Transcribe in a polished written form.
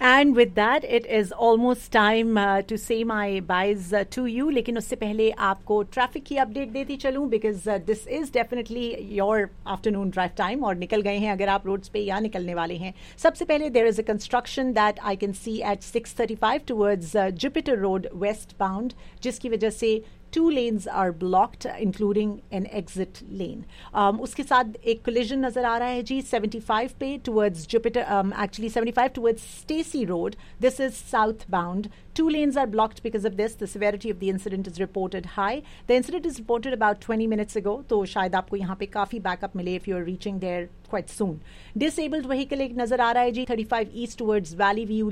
And with that, it is almost time to say my byes to you. लेकिन उससे पहले आपको traffic की अपडेट देती चलूं because this is definitely your afternoon drive time और निकल गए हैं अगर आप रोड्स पे या निकलने वाले हैं. सबसे पहले there is a construction that I can see at 635 towards Jupiter Road westbound, जिसकी वजह से 2 lanes are blocked, including an exit lane. उसके साथ एक collision नजर आ रहा है जी 75 पे towards Jupiter, actually 75 towards Stacey Road. This is southbound. 2 lanes are blocked because of this. The severity of the incident is reported high. The incident is reported about 20 minutes ago. तो शायद आपको यहाँ पे काफी backup मिले if you are reaching there quite soon. Disabled vehicle एक नजर आ रहा है जी 35 east towards Valley View